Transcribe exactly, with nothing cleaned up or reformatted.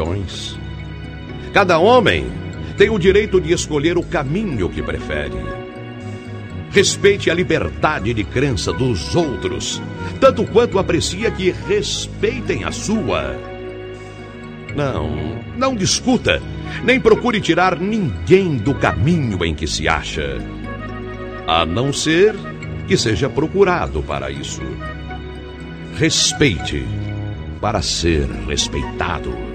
Cada homem tem o direito de escolher o caminho que prefere. Respeite a liberdade de crença dos outros, tanto quanto aprecia que respeitem a sua. Não, não discuta, nem procure tirar ninguém do caminho em que se acha, a não ser que seja procurado para isso. Respeite para ser respeitado.